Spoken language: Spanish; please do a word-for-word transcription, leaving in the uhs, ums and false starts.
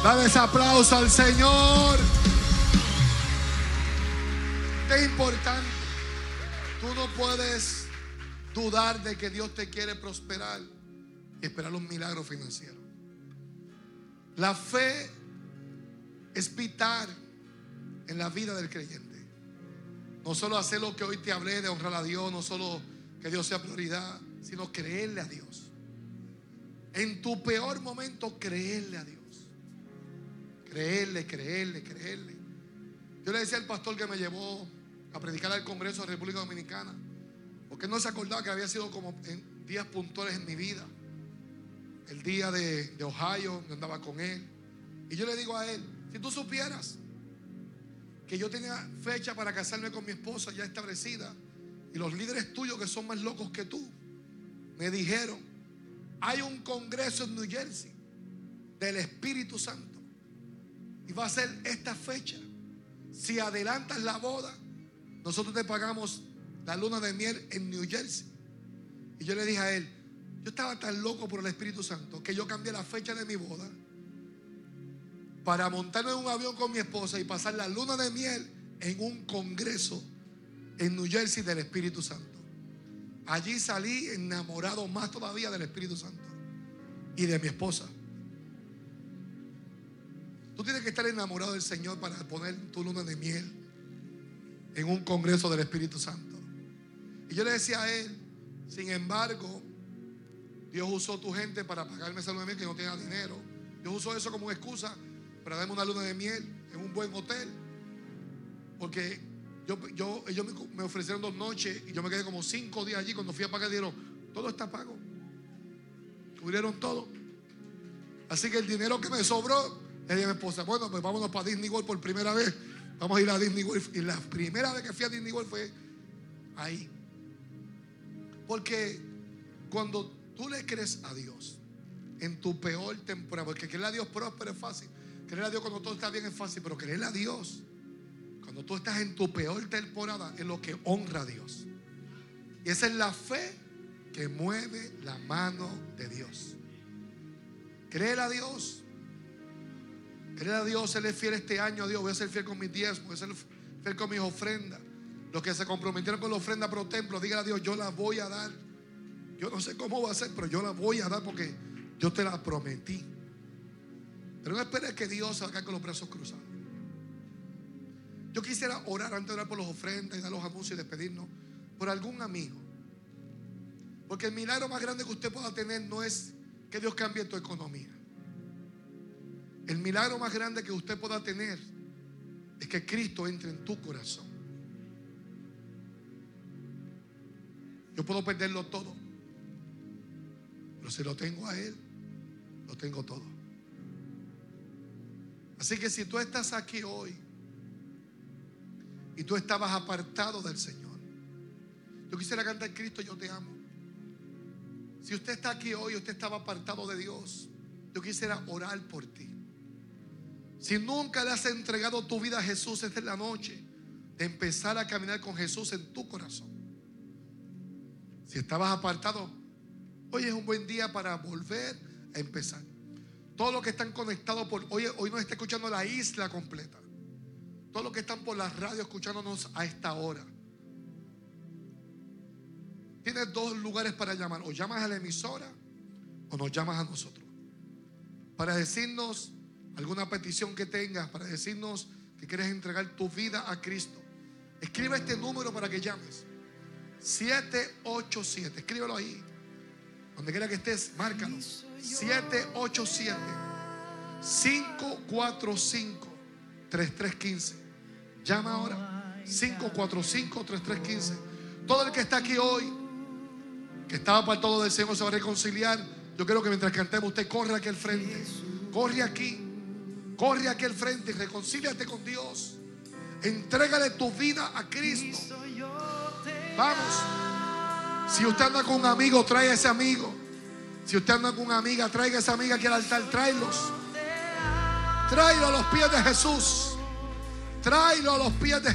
Dale ese aplauso al Señor. Qué importante. Tú no puedes dudar de que Dios te quiere prosperar y esperar un milagro financiero. La fe es vital en la vida del creyente. No solo hacer lo que hoy te hablé de honrar a Dios, no solo que Dios sea prioridad, sino creerle a Dios. En tu peor momento, creerle a Dios. Creerle, creerle, creerle. Yo le decía al pastor que me llevó a predicar al Congreso de República Dominicana, porque él no se acordaba que había sido como en días puntuales en mi vida. El día de, de Ohio, yo andaba con él. Y yo le digo a él, si tú supieras que yo tenía fecha para casarme con mi esposa ya establecida, y los líderes tuyos que son más locos que tú me dijeron, hay un congreso en New Jersey del Espíritu Santo y va a ser esta fecha. Si adelantas la boda, nosotros te pagamos la luna de miel en New Jersey. Y yo le dije a él, yo estaba tan loco por el Espíritu Santo que yo cambié la fecha de mi boda para montarme en un avión con mi esposa y pasar la luna de miel en un congreso en New Jersey del Espíritu Santo. Allí salí enamorado más todavía del Espíritu Santo y de mi esposa. Tú tienes que estar enamorado del Señor para poner tu luna de miel en un congreso del Espíritu Santo. Y yo le decía a él, sin embargo, Dios usó tu gente para pagarme esa luna de miel que no tenía dinero. Dios usó eso como excusa para darme una luna de miel en un buen hotel. Porque yo, yo, ellos me, me ofrecieron dos noches y yo me quedé como cinco días allí. Cuando fui a pagar, dijeron, todo está pago. Cubrieron todo. Así que el dinero que me sobró, le dije a mi esposa, bueno, pues vámonos para Disney World por primera vez. Vamos a ir a Disney World. Y la primera vez que fui a Disney World fue ahí. Porque cuando tú le crees a Dios en tu peor temporada, porque creerle a Dios próspero es fácil, creerle a Dios cuando todo está bien es fácil, pero creerle a Dios cuando tú estás en tu peor temporada es lo que honra a Dios. Y esa es la fe que mueve la mano de Dios. Créele a Dios. Créele a Dios, Él es fiel este año a Dios. Voy a ser fiel con mis diezmos, voy a ser fiel con mis ofrendas. Los que se comprometieron con la ofrenda pro templo, dígale a Dios, yo la voy a dar. Yo no sé cómo va a ser, pero yo la voy a dar porque yo te la prometí. Pero no esperes que Dios se va a caer con los brazos cruzados. Yo quisiera orar antes de orar por las ofrendas y dar los anuncios y despedirnos por algún amigo. Porque el milagro más grande que usted pueda tener no es que Dios cambie tu economía. El milagro más grande que usted pueda tener es que Cristo entre en tu corazón. Yo puedo perderlo todo, pero si lo tengo a Él, lo tengo todo. Así que si tú estás aquí hoy y tú estabas apartado del Señor, yo quisiera cantar Cristo, yo te amo. Si usted está aquí hoy y usted estaba apartado de Dios, yo quisiera orar por ti. Si nunca le has entregado tu vida a Jesús, esta es la noche de empezar a caminar con Jesús en tu corazón. Si estabas apartado, hoy es un buen día para volver a empezar. Todos los que están conectados por hoy, hoy nos está escuchando la isla completa. Todos los que están por la radio escuchándonos a esta hora. Tienes dos lugares para llamar. O llamas a la emisora o nos llamas a nosotros para decirnos alguna petición que tengas, para decirnos que quieres entregar tu vida a Cristo. Escribe este número para que llames. siete ocho siete, escríbelo ahí. Donde quiera que estés, márcalo. siete ocho siete, cinco cuatro cinco, tres tres uno cinco. Llama ahora. cinco cuatro cinco, tres tres uno cinco. Todo el que está aquí hoy, que estaba apartado del Señor, se va a reconciliar. Yo quiero que mientras cantemos usted corre aquí al frente. Corre aquí. Corre aquí al frente y reconcíliate con Dios. Entrégale tu vida a Cristo. Vamos. Si usted anda con un amigo, trae a ese amigo. Si usted anda con una amiga, traiga a esa amiga aquí al altar. Tráelos. Tráelo a los pies de Jesús. Tráelo a los pies de Jesús.